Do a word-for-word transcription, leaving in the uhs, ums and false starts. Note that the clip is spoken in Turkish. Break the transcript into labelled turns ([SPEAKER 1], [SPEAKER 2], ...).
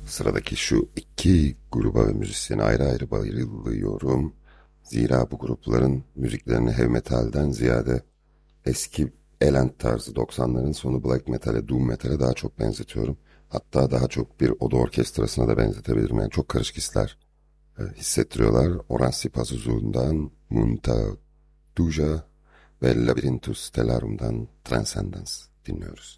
[SPEAKER 1] Sıradaki şu iki gruba ve müzisyene ayrı ayrı bayılıyorum. Zira bu grupların müziklerini heavy metalden ziyade eski Elend tarzı doksanların sonu black metal'e, doom metal'e daha çok benzetiyorum. Hatta daha çok bir oda orkestrasına da benzetebilirim. Yani çok karışık hisler e, hissettiriyorlar. Oranzi Pazuzu'ndan Munta Duja ve Labyrinthus Stellarum'dan Transcendence dinliyoruz.